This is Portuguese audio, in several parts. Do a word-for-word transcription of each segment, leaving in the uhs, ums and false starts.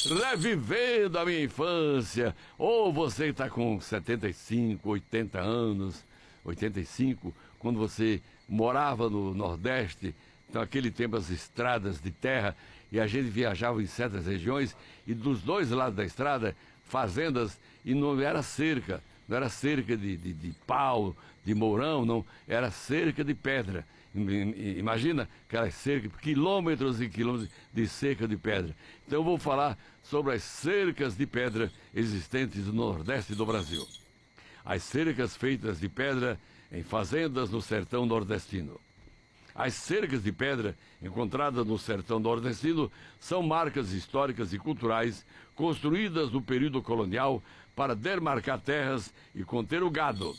revivendo a minha infância. Ou você está com setenta e cinco, oitenta anos, oitenta e cinco, quando você morava no Nordeste, então aquele tempo as estradas de terra, e a gente viajava em certas regiões, e dos dois lados da estrada, fazendas, e não era cerca, não era cerca de, de, de pau, de mourão, não, era cerca de pedra. Imagina aquelas cercas, quilômetros e quilômetros de cerca de pedra. Então eu vou falar sobre as cercas de pedra existentes no Nordeste do Brasil. As cercas feitas de pedra em fazendas no sertão nordestino. As cercas de pedra encontradas no sertão nordestino são marcas históricas e culturais construídas no período colonial para demarcar terras e conter o gado.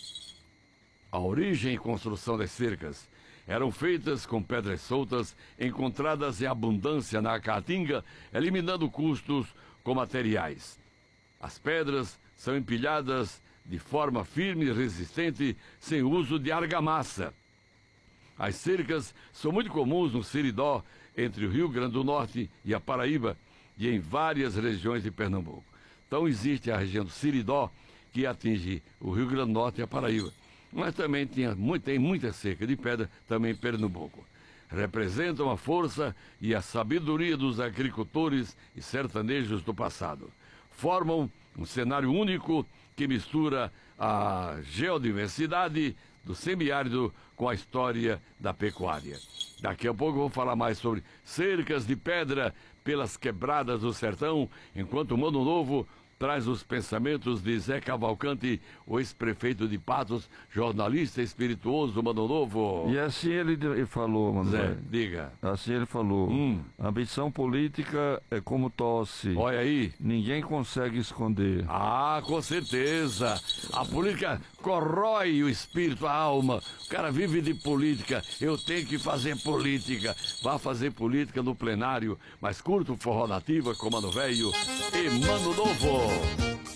A origem e construção das cercas eram feitas com pedras soltas encontradas em abundância na caatinga, eliminando custos com materiais. As pedras são empilhadas de forma firme e resistente, sem uso de argamassa. As cercas são muito comuns no Seridó, entre o Rio Grande do Norte e a Paraíba, e em várias regiões de Pernambuco. Então existe a região do Seridó, que atinge o Rio Grande do Norte e a Paraíba. Mas também tinha, tem muita cerca de pedra, também em Pernambuco. Representam a força e a sabedoria dos agricultores e sertanejos do passado. Formam um cenário único que mistura a geodiversidade do semiárido com a história da pecuária. Daqui a pouco eu vou falar mais sobre cercas de pedra pelas quebradas do sertão, enquanto o Mano Novo traz os pensamentos de Zé Cavalcante, o ex-prefeito de Patos, jornalista espirituoso, Mano Novo. E assim ele, ele falou, Mano. Zé, diga. Assim ele falou. Hum. A ambição política é como tosse. Olha aí. Ninguém consegue esconder. Ah, com certeza. A política corrói o espírito, a alma. O cara vive de política. Eu tenho que fazer política. Vá fazer política no plenário. Mas curto forró nativa com Mano Velho e Mano Novo.